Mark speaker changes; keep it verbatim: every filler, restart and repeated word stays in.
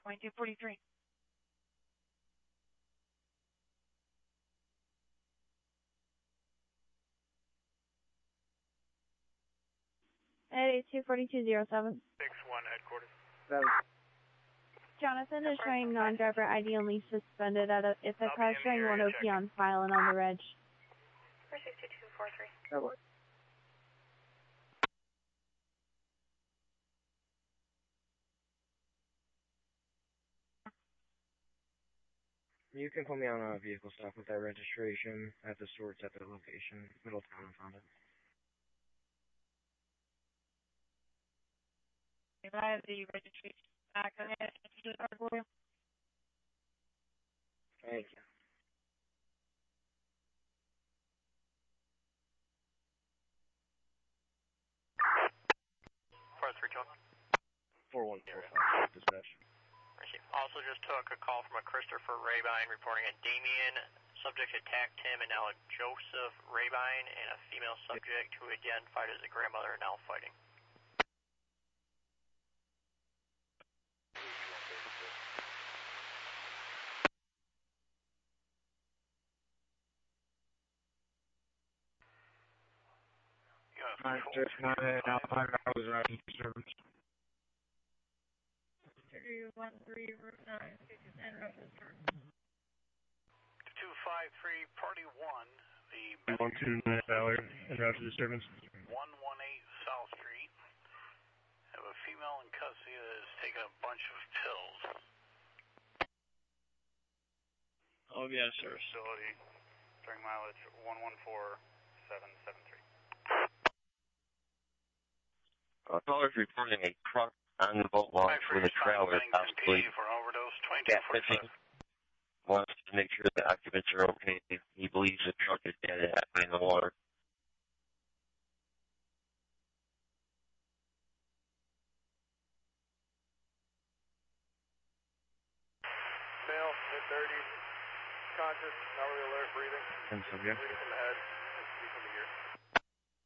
Speaker 1: twenty-two forty-three.
Speaker 2: At eight two forty-two zero seven.
Speaker 3: six one headquarters.
Speaker 4: Seven.
Speaker 2: Jonathan is showing non-driver I D only suspended at a Ithaca, showing one O P on file and on the reg.
Speaker 5: four six two two four three.
Speaker 4: That works. You can put me on a vehicle stop with that registration at the sorts at the location, Middletown and Fonda.
Speaker 1: I have the registration back. I have the card for you.
Speaker 4: Thank you.
Speaker 3: four three two.
Speaker 4: four one four five, dispatch.
Speaker 3: Receive. Also just took a call from a Christopher Rabine reporting a Damien subject attacked him and now a Joseph Rabine and a female subject who identified as a grandmother now fighting.
Speaker 4: nine six nine, Alpine, I was riding service.
Speaker 1: two one three, Route nine, and register.
Speaker 3: two five three, Party one, the...
Speaker 6: one two nine Valley, and route to disturbance.
Speaker 3: one one eight South Street. Have a female in custody that has taken a bunch of pills.
Speaker 6: Oh, yes, sir.
Speaker 3: Facility, during mileage one one four seven seven three.
Speaker 7: Uh, callers reporting a truck on the boat launch with a trailer possibly
Speaker 3: for overdose,
Speaker 7: catfishing. Wants to make sure the occupants are okay. He believes the truck is dead and halfway in the water.
Speaker 3: Male, mid thirties, conscious, not really alert, breathing.
Speaker 4: And subject.
Speaker 3: Bleeding from the head.